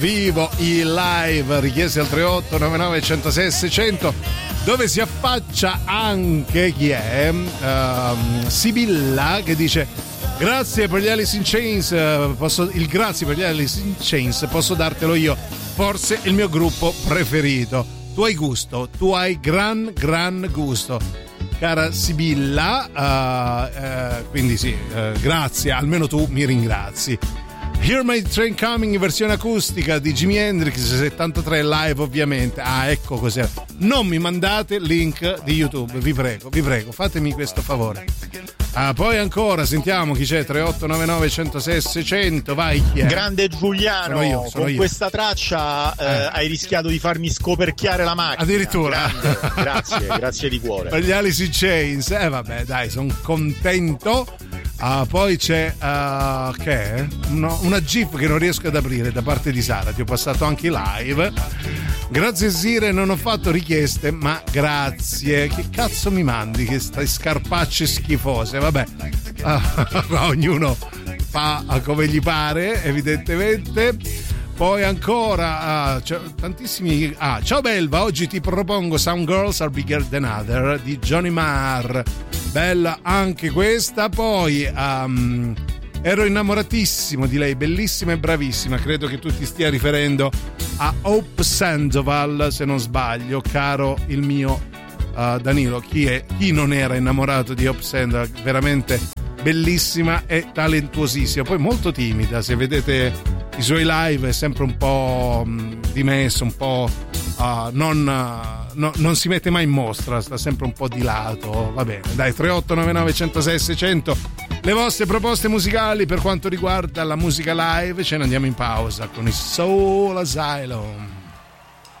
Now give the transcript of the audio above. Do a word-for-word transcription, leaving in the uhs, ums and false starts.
Vivo il live, richieste al tre otto nove nove uno zero sei sei zero zero, dove si affaccia anche chi è? Uh, Sibilla, che dice: grazie per gli Alice in Chains, posso, il grazie per gli Alice in Chains posso dartelo io, forse il mio gruppo preferito. Tu hai gusto, tu hai gran gran gusto, cara Sibilla, uh, uh, quindi sì, uh, grazie, almeno tu mi ringrazi. Hear My Train Coming in versione acustica di Jimi Hendrix settantatré live, ovviamente. Ah, ecco cos'è. Non mi mandate link di YouTube, vi prego, vi prego, fatemi questo favore. Ah, poi ancora sentiamo chi c'è. Tre otto nove nove uno zero sei sei zero zero, vai, chi è? Grande Giuliano, sono io, sono con io. Questa traccia eh, eh. hai rischiato di farmi scoperchiare la macchina. Addirittura. Grande, grazie, grazie di cuore. Per gli Alice in Chains, eh vabbè, dai, sono contento. Ah, poi c'è uh, che è? No, una GIF che non riesco ad aprire da parte di Sara, ti ho passato anche live. Grazie Sire, non ho fatto richieste, ma grazie. Che cazzo mi mandi che stai scarpacce schifose? Vabbè, uh, ognuno fa come gli pare, evidentemente. Poi ancora uh, c'è tantissimi. Ah, ciao Belva, oggi ti propongo Some Girls Are Bigger Than Other di Johnny Marr. Bella anche questa. Poi um, ero innamoratissimo di lei, bellissima e bravissima. Credo che tu ti stia riferendo a Hope Sandoval, se non sbaglio, caro il mio uh, Danilo. Chi è? Chi non era innamorato di Hope Sandoval? Veramente bellissima e talentuosissima. Poi molto timida, se vedete i suoi live è sempre un po' dimesso, un po' uh, non, uh, no, non si mette mai in mostra, sta sempre un po' di lato. Va bene, dai, tre otto nove nove uno zero sei sei zero zero, le vostre proposte musicali per quanto riguarda la musica live. Ce ne andiamo in pausa con i Soul Asylum.